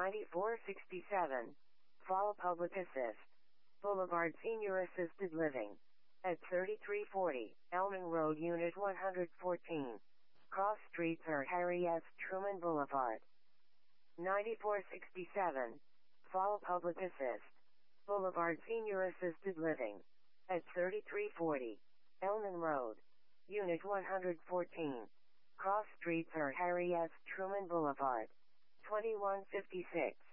9467. Fall Public Assist. Boulevard Senior Assisted Living. At 3340, Elming Road, Unit 114. Cross streets are Harry S. Truman Boulevard. 9467. Fall Public Assist. Boulevard Senior Assisted Living. At 3340, Elming Road, Unit 114. Cross streets are Harry S. Truman Boulevard. 2156.